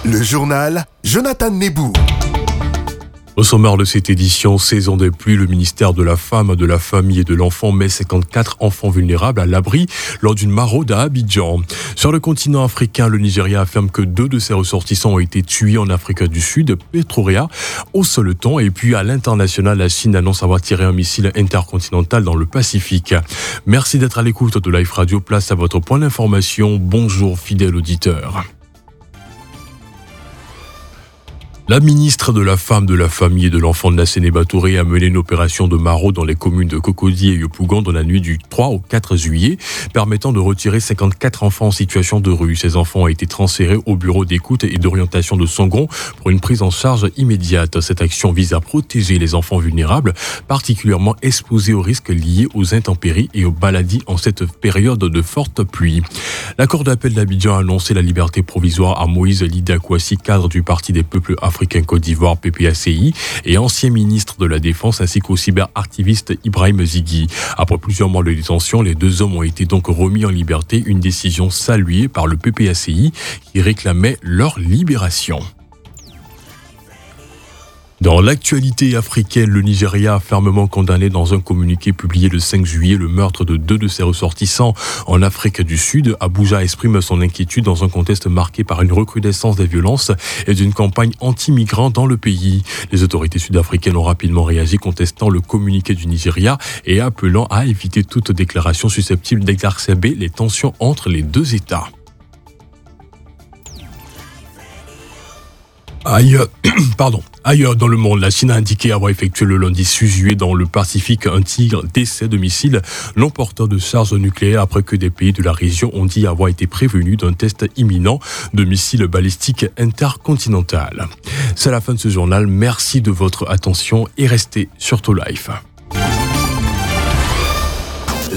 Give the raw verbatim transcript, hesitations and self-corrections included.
Le journal Jonathan Nebou. Au sommaire de cette édition, saison des pluies, le ministère de la Femme, de la Famille et de l'Enfant met cinquante-quatre enfants vulnérables à l'abri lors d'une maraude à Abidjan. Sur le continent africain, le Nigeria affirme que deux de ses ressortissants ont été tués en Afrique du Sud, Pretoria, au seul temps. Et puis à l'international, la Chine annonce avoir tiré un missile intercontinental dans le Pacifique. Merci d'être à l'écoute de Life Radio. Place à votre point d'information. Bonjour fidèles auditeurs. La ministre de la Femme, de la Famille et de l'Enfant de la Séné-Batouré a mené une opération de maraude dans les communes de Cocody et Yopougon dans la nuit du trois au quatre juillet, permettant de retirer cinquante-quatre enfants en situation de rue. Ces enfants ont été transférés au bureau d'écoute et d'orientation de Songon pour une prise en charge immédiate. Cette action vise à protéger les enfants vulnérables, particulièrement exposés aux risques liés aux intempéries et aux maladies en cette période de forte pluie. La Cour d'appel d'Abidjan a annoncé la liberté provisoire à Moïse Lida Kouassi, cadre du Parti des peuples africains Côte d'Ivoire P P A C I et ancien ministre de la Défense, ainsi qu'au cyberactiviste Ibrahim Zighi. Après plusieurs mois de détention, les deux hommes ont été donc remis en liberté, une décision saluée par le P P A C I qui réclamait leur libération. Dans l'actualité africaine, le Nigeria a fermement condamné dans un communiqué publié le cinq juillet le meurtre de deux de ses ressortissants en Afrique du Sud. Abuja exprime son inquiétude dans un contexte marqué par une recrudescence des violences et d'une campagne anti-migrants dans le pays. Les autorités sud-africaines ont rapidement réagi, contestant le communiqué du Nigeria et appelant à éviter toute déclaration susceptible d'exacerber les tensions entre les deux États. Ailleurs, pardon. Ailleurs dans le monde, la Chine a indiqué avoir effectué le lundi six juillet dans le Pacifique un tir d'essai de missiles non porteurs de charges nucléaires après que des pays de la région ont dit avoir été prévenus d'un test imminent de missiles balistiques intercontinental. C'est la fin de ce journal. Merci de votre attention et restez sur To Life.